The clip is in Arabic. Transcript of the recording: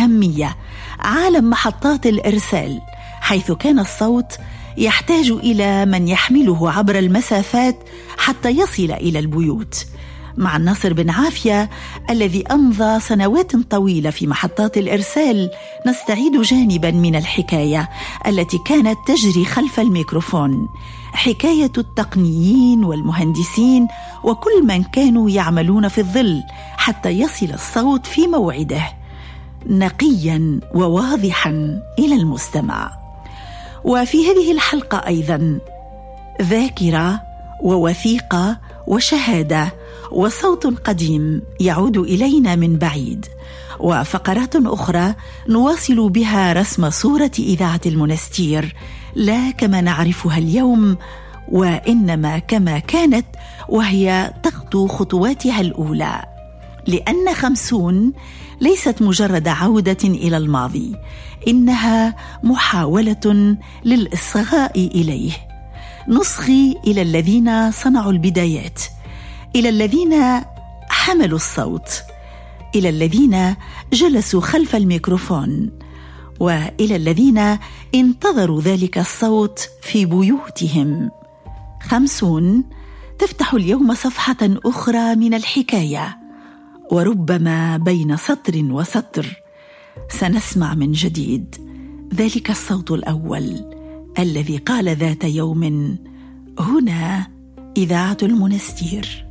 الأهمية عالم محطات الإرسال، حيث كان الصوت يحتاج إلى من يحمله عبر المسافات حتى يصل إلى البيوت. مع الناصر بن عافية الذي أمضى سنوات طويلة في محطات الإرسال، نستعيد جانبا من الحكاية التي كانت تجري خلف الميكروفون، حكاية التقنيين والمهندسين وكل من كانوا يعملون في الظل حتى يصل الصوت في موعده نقيا وواضحا إلى المستمع. وفي هذه الحلقة أيضا ذاكرة ووثيقة وشهادة وصوت قديم يعود إلينا من بعيد، وفقرات أخرى نواصل بها رسم صورة إذاعة المنستير، لا كما نعرفها اليوم وإنما كما كانت وهي تخطو خطواتها الأولى. لأن 50 ليست مجرد عودة إلى الماضي، إنها محاولة للإصغاء إليه، نصغي إلى الذين صنعوا البدايات، إلى الذين حملوا الصوت، إلى الذين جلسوا خلف الميكروفون، وإلى الذين انتظروا ذلك الصوت في بيوتهم. 50 تفتح اليوم صفحة أخرى من الحكاية، وربما بين سطر وسطر سنسمع من جديد ذلك الصوت الأول الذي قال ذات يوم: هنا إذاعة المنستير.